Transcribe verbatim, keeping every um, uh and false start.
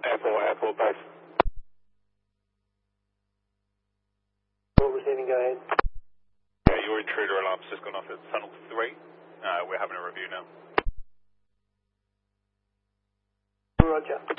Airport, airport, both. Receiving, go ahead. Yeah, your intruder alarm's just gone off at tunnel three. Uh, we're having a review now. Roger.